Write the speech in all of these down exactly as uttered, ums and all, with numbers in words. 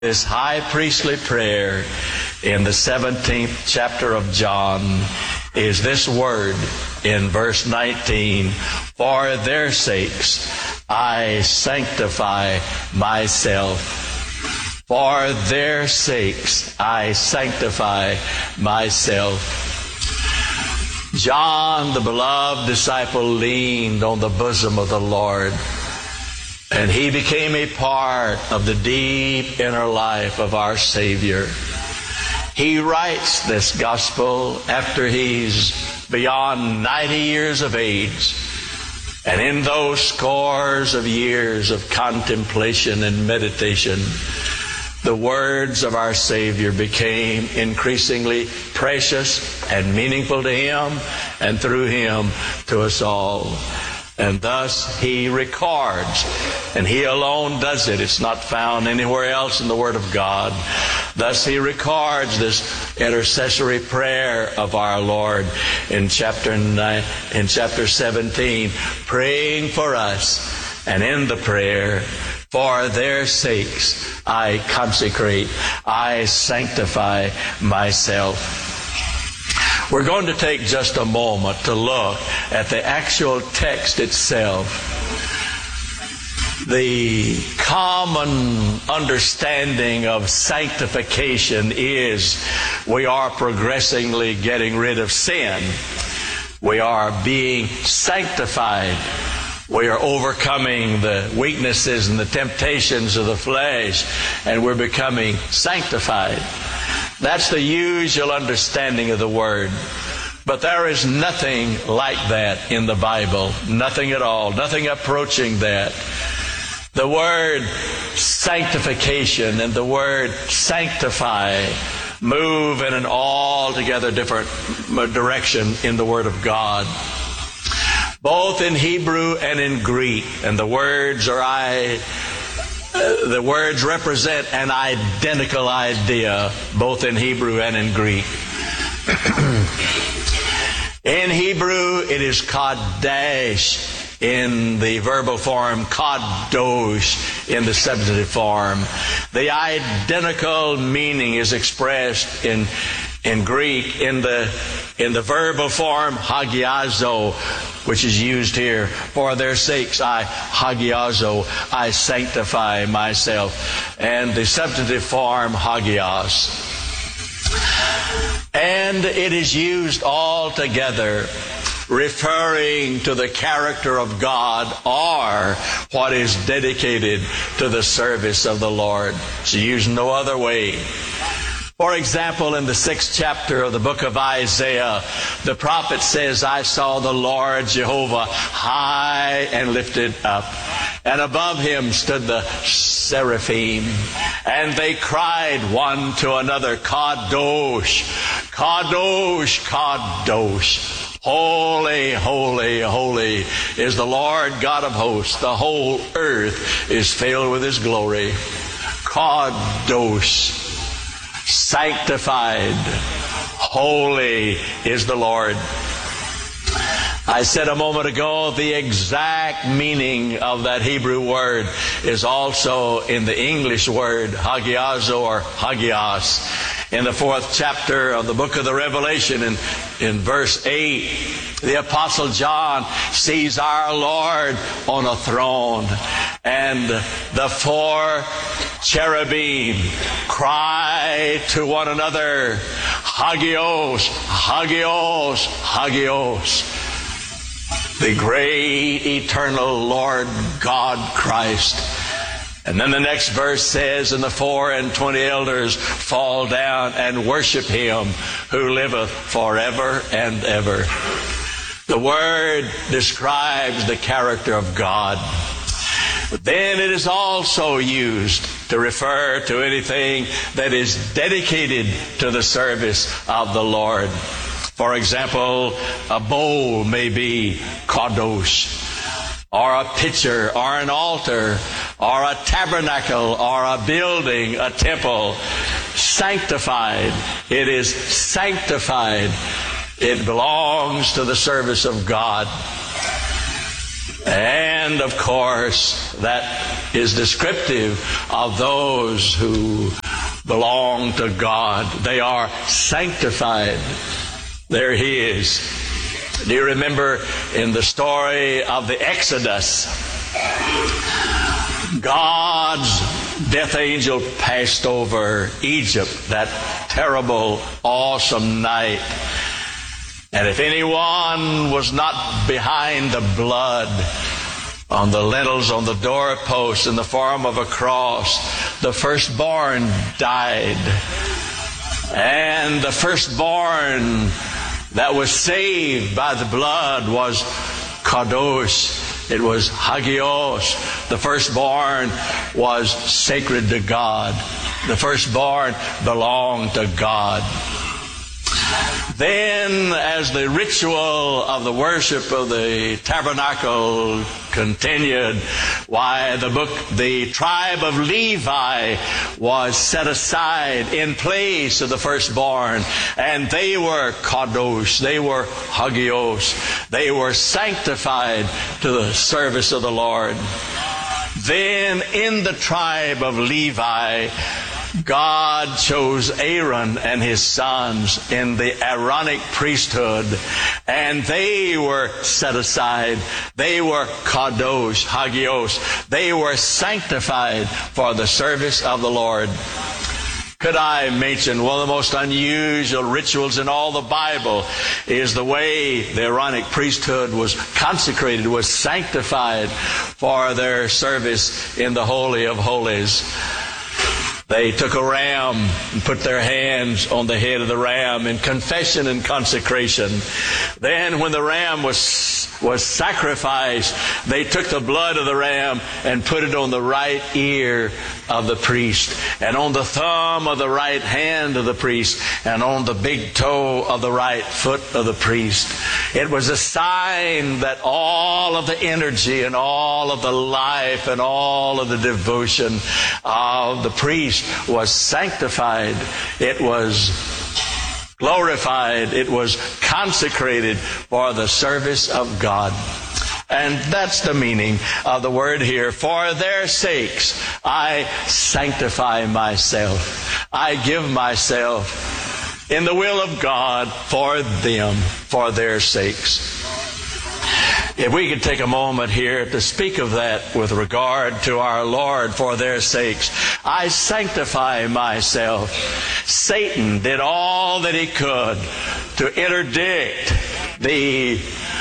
This high priestly prayer in the seventeenth chapter of John is this word in verse nineteen, "For their sakes I sanctify myself." For their sakes I sanctify myself. John, the beloved disciple, leaned on the bosom of the Lord, and he became a part of the deep inner life of our Savior. He writes this gospel after he's beyond ninety years of age. And in those scores of years of contemplation and meditation, the words of our Savior became increasingly precious and meaningful to him, and through him to us all. And thus he records, and he alone does it. It's not found anywhere else in the Word of God. Thus he records this intercessory prayer of our Lord in chapter nine, in chapter seventeen, praying for us. And in the prayer, "For their sakes I consecrate, I sanctify myself." We're going to take just a moment to look at the actual text itself. The common understanding of sanctification is we are progressively getting rid of sin. We are being sanctified. We are overcoming the weaknesses and the temptations of the flesh, and we're becoming sanctified. That's the usual understanding of the word. But there is nothing like that in the Bible. Nothing at all. Nothing approaching that. The word sanctification and the word sanctify move in an altogether different direction in the Word of God, both in Hebrew and in Greek. And the words are I... Uh, the words represent an identical idea, both in Hebrew and in Greek. In Hebrew, it is kadesh in the verbal form, kadosh in the substantive form. The identical meaning is expressed in in Greek in the in the verbal form, hagiazo, which is used here. For their sakes I hagiazo, I sanctify myself. And the substantive form, hagios. And it is used all together, referring to the character of God or what is dedicated to the service of the Lord. It's used no other way. For example, in the sixth chapter of the book of Isaiah, the prophet says, "I saw the Lord Jehovah high and lifted up, and above him stood the seraphim, and they cried one to another, Kadosh, Kadosh, Kadosh. Holy, holy, holy is the Lord God of hosts. The whole earth is filled with his glory." Kadosh. Sanctified, holy is the Lord. I said a moment ago, the exact meaning of that Hebrew word is also in the English word, hagiazo or hagios. In the fourth chapter of the book of the Revelation, in, in verse eight, the Apostle John sees our Lord on a throne, and the four cherubim cry to one another, Hagios, Hagios, Hagios. The great eternal Lord God Christ. And then the next verse says, "And the four and twenty elders fall down and worship him who liveth forever and ever." The word describes the character of God. But then it is also used to refer to anything that is dedicated to the service of the Lord. For example, a bowl may be kadosh, or a pitcher, or an altar, or a tabernacle, or a building, a temple. Sanctified. It is sanctified. It belongs to the service of God. And of course, that is descriptive of those who belong to God. They are sanctified. They're His. Do you remember in the story of the Exodus, God's death angel passed over Egypt that terrible, awesome night. And if anyone was not behind the blood on the lintels, on the doorposts, in the form of a cross, the firstborn died. And the firstborn that was saved by the blood was Kadosh. It was Hagios. The firstborn was sacred to God. The firstborn belonged to God. Then, as the ritual of the worship of the tabernacle continued, why, the book, the tribe of Levi was set aside in place of the firstborn, and they were kadosh, they were hagios, they were sanctified to the service of the Lord. Then, in the tribe of Levi, God chose Aaron and his sons in the Aaronic priesthood, and they were set aside. They were kadosh, hagios. They were sanctified for the service of the Lord. Could I mention one of the most unusual rituals in all the Bible is the way the Aaronic priesthood was consecrated, was sanctified for their service in the Holy of Holies. They took a ram and put their hands on the head of the ram in confession and consecration. Then when the ram was was sacrificed, they took the blood of the ram and put it on the right ear of the priest, and on the thumb of the right hand of the priest, and on the big toe of the right foot of the priest. It was a sign that all of the energy and all of the life and all of the devotion of the priest was sanctified. It was glorified. It was consecrated for the service of God. And that's the meaning of the word here. For their sakes, I sanctify myself. I give myself in the will of God for them, for their sakes. If we could take a moment here to speak of that with regard to our Lord, for their sakes. I sanctify myself. Satan did all that he could to interdict the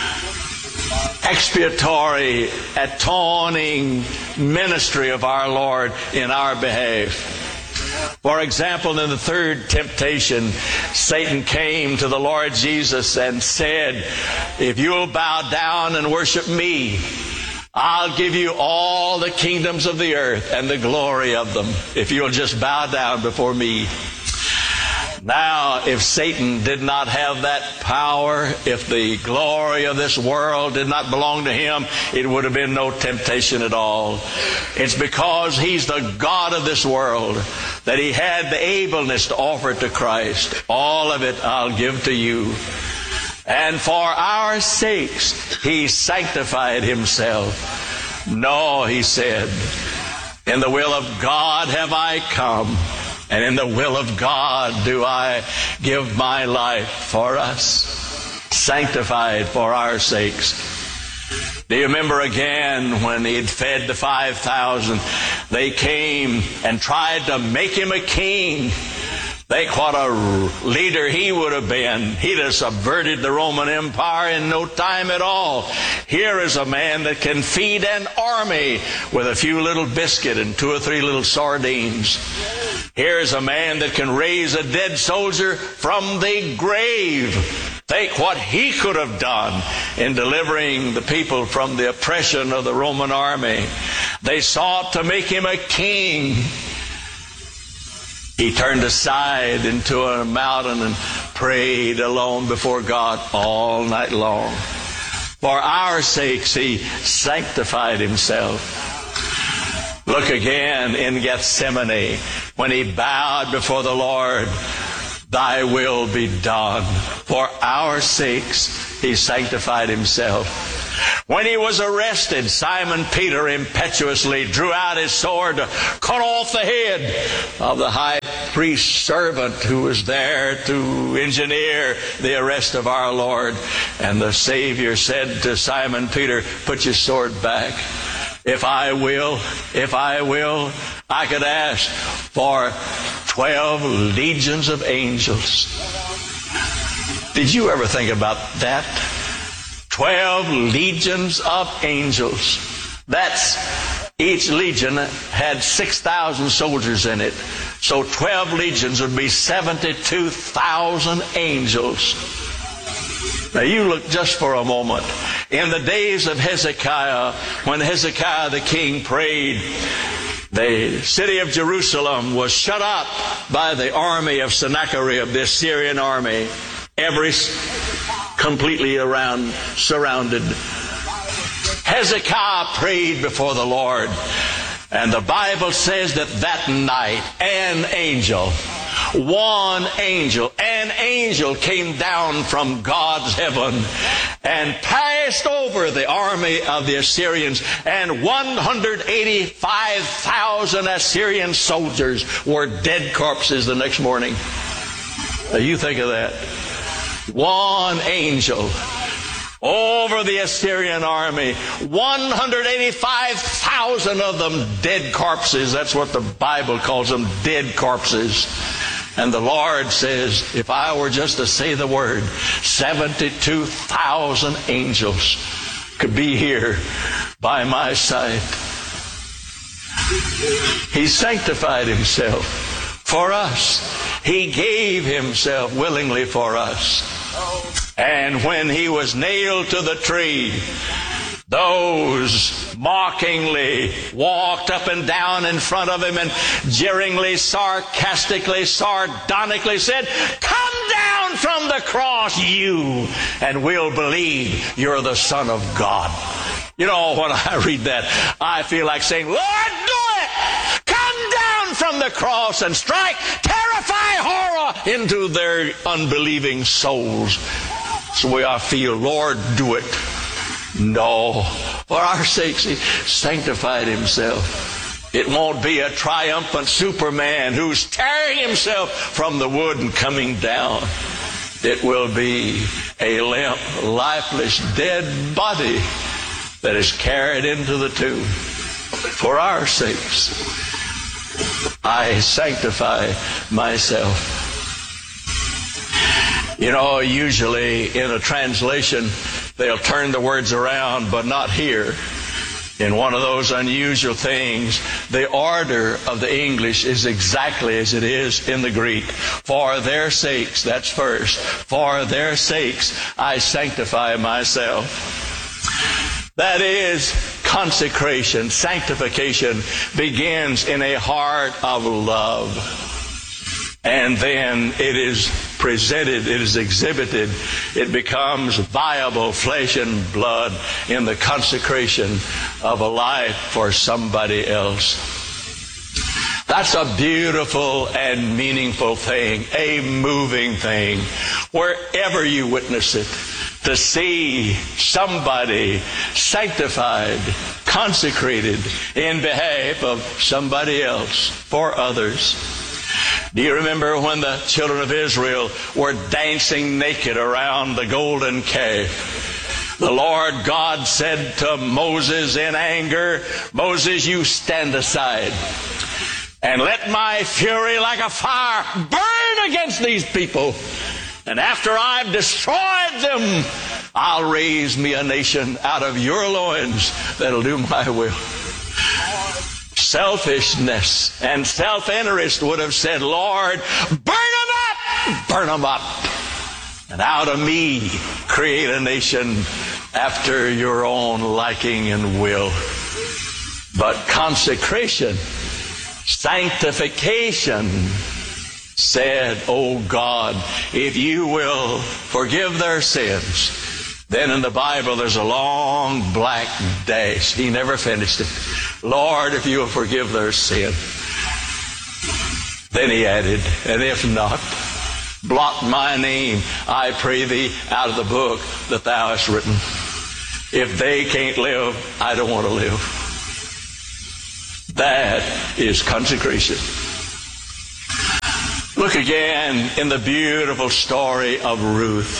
expiatory, atoning ministry of our Lord in our behalf. For example, in the third temptation, Satan came to the Lord Jesus and said, if you'll bow down and worship me, I'll give you all the kingdoms of the earth and the glory of them, if you'll just bow down before me. Now, if Satan did not have that power, if the glory of this world did not belong to him, it would have been no temptation at all. It's because he's the God of this world that he had the ableness to offer it to Christ. All of it I'll give to you. And for our sakes, he sanctified himself. No, he said, in the will of God have I come, and in the will of God do I give my life for us, sanctified for our sakes. Do you remember again when he had fed the five thousand? They came and tried to make him a king. Think what a leader he would have been. He'd have subverted the Roman Empire in no time at all. Here is a man that can feed an army with a few little biscuit and two or three little sardines. Here is a man that can raise a dead soldier from the grave. Think what he could have done in delivering the people from the oppression of the Roman army. They sought to make him a king. He turned aside into a mountain and prayed alone before God all night long. For our sakes, he sanctified himself. Look again in Gethsemane when he bowed before the Lord. Thy will be done. For our sakes, he sanctified himself. When he was arrested, Simon Peter impetuously drew out his sword to cut off the head of the high priest's servant who was there to engineer the arrest of our Lord. And the Savior said to Simon Peter, "Put your sword back. If I will, if I will, I could ask for twelve legions of angels." Did you ever think about that? Twelve legions of angels. That's, each legion had six thousand soldiers in it. So twelve legions would be seventy-two thousand angels. Now you look just for a moment. In the days of Hezekiah, when Hezekiah the king prayed, the city of Jerusalem was shut up by the army of Sennacherib, the Assyrian army. Every completely around, surrounded. Hezekiah prayed before the Lord. And the Bible says that that night, an angel, one angel, an angel came down from God's heaven and passed over the army of the Assyrians, and one hundred eighty-five thousand Assyrian soldiers were dead corpses the next morning. Now you think of that. One angel over the Assyrian army. one hundred eighty-five thousand of them dead corpses. That's what the Bible calls them, dead corpses. And the Lord says, if I were just to say the word, seventy-two thousand angels could be here by my side. He sanctified himself for us. He gave himself willingly for us. And when he was nailed to the tree, those mockingly walked up and down in front of him and jeeringly, sarcastically, sardonically said, "Come down from the cross, you, and we'll believe you're the Son of God." You know, when I read that, I feel like saying, "Lord, do it! Come down from the cross and strike terrify horror into their unbelieving souls." That's the way I feel. Lord, do it. No. For our sakes, he sanctified himself. It won't be a triumphant Superman who's tearing himself from the wood and coming down. It will be a limp, lifeless, dead body that is carried into the tomb. For our sakes, I sanctify myself. You know, usually in a translation, they'll turn the words around, but not here. In one of those unusual things, the order of the English is exactly as it is in the Greek. For their sakes, that's first. For their sakes, I sanctify myself. That is, consecration, sanctification begins in a heart of love. And then it is presented, it is exhibited, it becomes viable flesh and blood in the consecration of a life for somebody else. That's a beautiful and meaningful thing, a moving thing, wherever you witness it, to see somebody sanctified, consecrated in behalf of somebody else, for others. Do you remember when the children of Israel were dancing naked around the golden calf? The Lord God said to Moses in anger, "Moses, you stand aside and let my fury like a fire burn against these people. And after I've destroyed them, I'll raise me a nation out of your loins that'll do my will." Selfishness and self-interest would have said, "Lord, burn them up, burn them up, and out of me create a nation after your own liking and will." But consecration, sanctification said, "Oh God, if you will forgive their sins," then in the Bible there's a long black dash. He never finished it. "Lord, if you will forgive their sin." Then he added, "And if not, blot my name, I pray thee, out of the book that thou hast written." If they can't live, I don't want to live. That is consecration. Look again in the beautiful story of Ruth.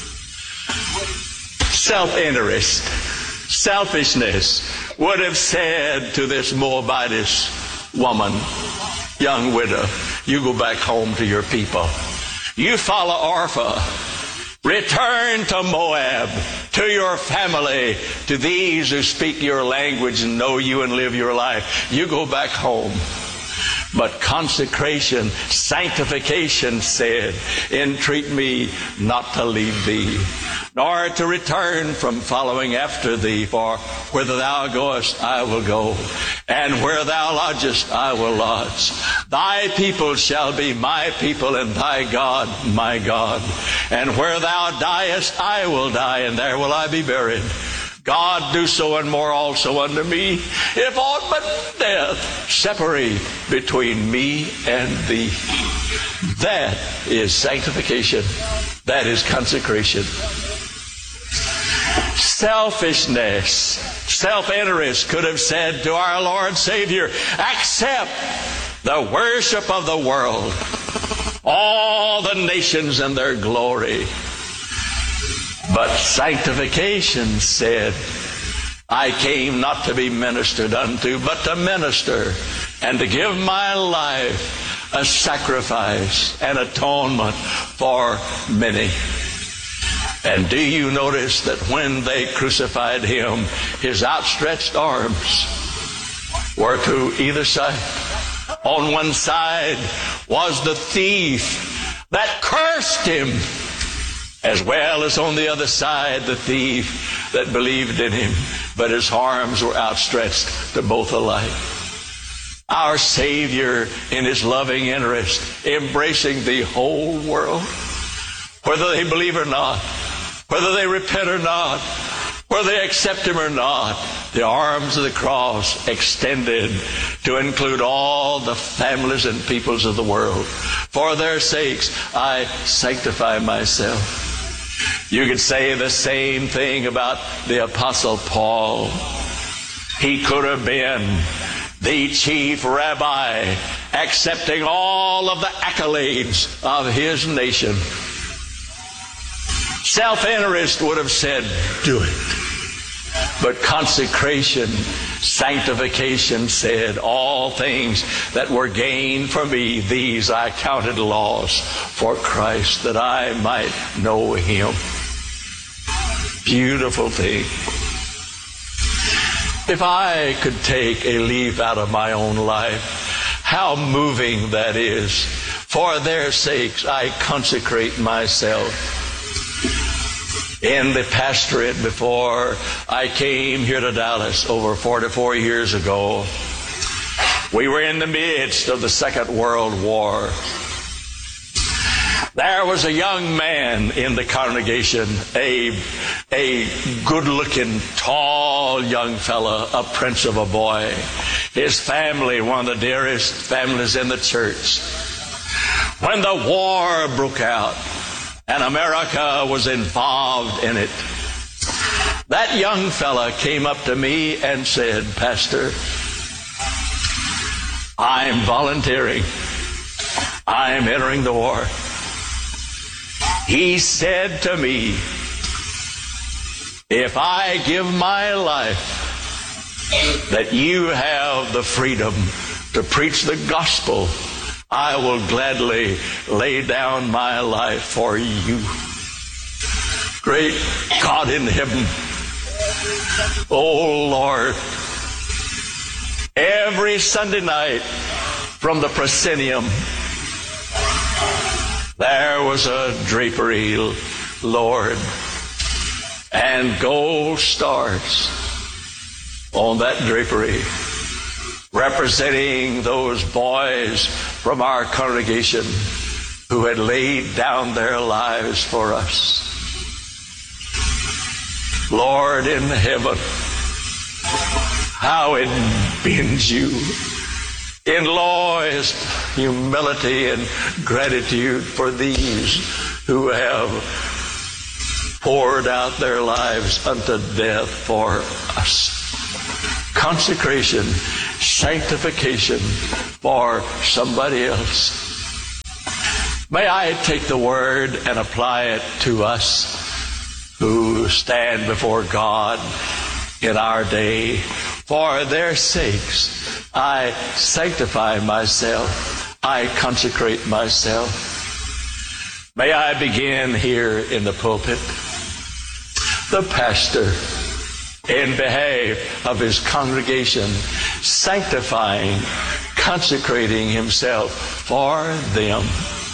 Self-interest, selfishness would have said to this Moabitess woman, young widow, you go back home to your people. You follow Orpah. Return to Moab, to your family, to these who speak your language and know you and live your life. You go back home. But consecration, sanctification said, entreat me not to leave thee, nor to return from following after thee. For whither thou goest, I will go, and where thou lodgest, I will lodge. Thy people shall be my people, and thy God my God. And where thou diest, I will die, and there will I be buried. God, do so and more also unto me, if aught but death separate between me and thee. That is sanctification. That is consecration. Selfishness, self-interest could have said to our Lord Savior, accept the worship of the world, all the nations and their glory. But sanctification said, I came not to be ministered unto, but to minister and to give my life a sacrifice and atonement for many. And do you notice that when they crucified him, his outstretched arms were to either side? On one side was the thief that cursed him, as well as on the other side, the thief that believed in him. But his arms were outstretched to both alike. Our Savior, in his loving interest, embracing the whole world, whether they believe or not, whether they repent or not, whether they accept him or not, the arms of the cross extended to include all the families and peoples of the world. For their sakes, I sanctify myself. You could say the same thing about the Apostle Paul. He could have been the chief rabbi, accepting all of the accolades of his nation. Self-interest would have said, do it. But consecration, sanctification said, all things that were gained for me, these I counted loss for Christ, that I might know him. Beautiful thing. If I could take a leaf out of my own life, how moving that is. For their sakes, I consecrate myself. In the pastorate before I came here to Dallas over forty-four years ago, we were in the midst of the Second World War. There was a young man in the congregation, a, a good-looking, tall young fella, a prince of a boy. His family, one of the dearest families in the church. When the war broke out, and America was involved in it, that young fella came up to me and said, Pastor, I'm volunteering. I'm entering the war. He said to me, if I give my life, that you have the freedom to preach the gospel, I will gladly lay down my life for you. Great God in heaven, oh Lord, every Sunday night from the proscenium, there was a drapery, Lord, and gold stars on that drapery, representing those boys from our congregation who had laid down their lives for us. Lord in heaven, how it bends you in lowest humility and gratitude for these who have poured out their lives unto death for us. Consecration, sanctification for somebody else. May I take the word and apply it to us who stand before God in our day. For their sakes, I sanctify myself. I consecrate myself. May I begin here in the pulpit. The pastor, in behalf of his congregation, sanctifying, consecrating himself for them.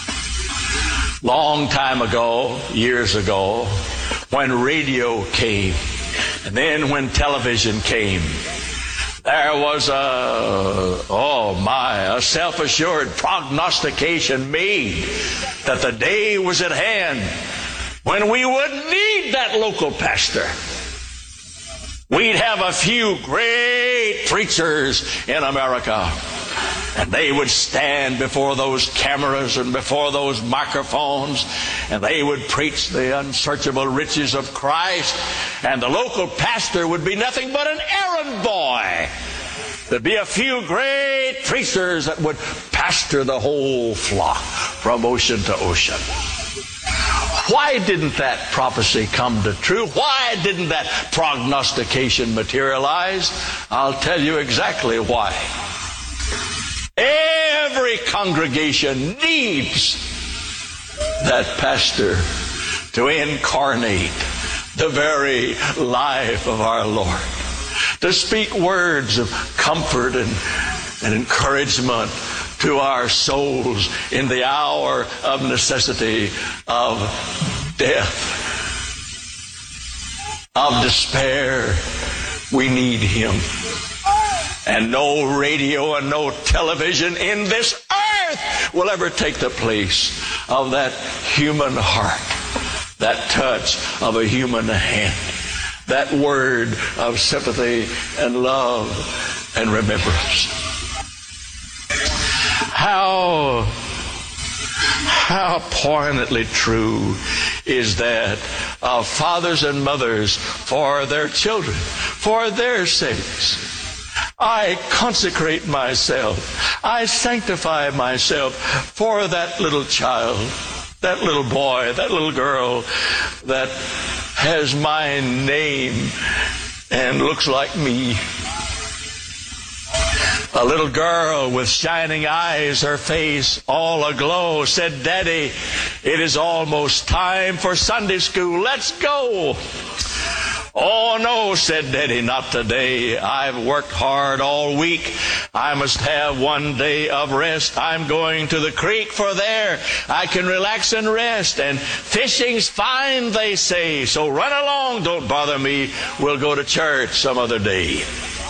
Long time ago, years ago, when radio came, and then when television came, there was a, oh my, a self-assured prognostication made that the day was at hand when we wouldn't need that local pastor. We'd have a few great preachers in America, and they would stand before those cameras and before those microphones, and they would preach the unsearchable riches of Christ, and the local pastor would be nothing but an errand boy. There'd be a few great preachers that would pastor the whole flock from ocean to ocean. Why didn't that prophecy come to true? Why didn't that prognostication materialize? I'll tell you exactly why. Every congregation needs that pastor to incarnate the very life of our Lord, to speak words of comfort and, and encouragement to our souls in the hour of necessity, of death, of despair. We need Him. And no radio and no television in this earth will ever take the place of that human heart, that touch of a human hand, that word of sympathy and love and remembrance. How, how poignantly true is that of fathers and mothers for their children, for their sakes. I consecrate myself. I sanctify myself for that little child, that little boy, that little girl that has my name and looks like me. A little girl with shining eyes, her face all aglow, said, "Daddy, it is almost time for Sunday school. Let's go." "Oh, no," said Daddy, "not today. I've worked hard all week. I must have one day of rest. I'm going to the creek, for there I can relax and rest. And fishing's fine, they say. So run along, don't bother me. We'll go to church some other day."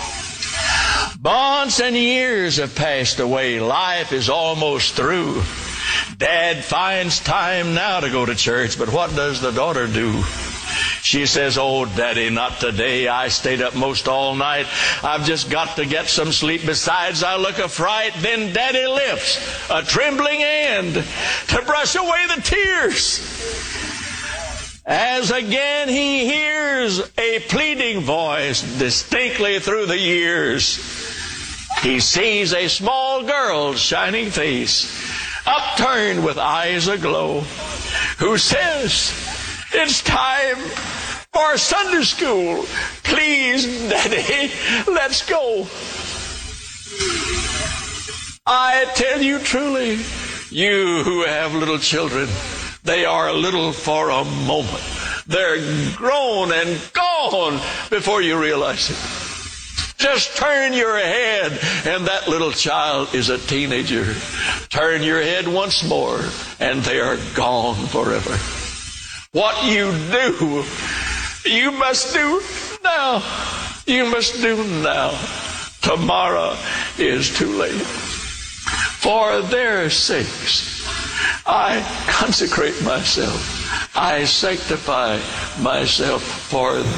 Months and years have passed away. Life is almost through. Dad finds time now to go to church, but what does the daughter do? She says, "Oh, Daddy, not today. I stayed up most all night. I've just got to get some sleep. Besides, I look a fright." Then Daddy lifts a trembling hand to brush away the tears, as again he hears a pleading voice distinctly through the years. He sees a small girl's shining face, upturned with eyes aglow, who says, "It's time for Sunday school. Please, Daddy, let's go." I tell you truly, you who have little children, they are little for a moment. They're grown and gone before you realize it. Just turn your head, and that little child is a teenager. Turn your head once more, and they are gone forever. What you do, you must do now. You must do now. Tomorrow is too late. For their sakes, I consecrate myself. I sanctify myself for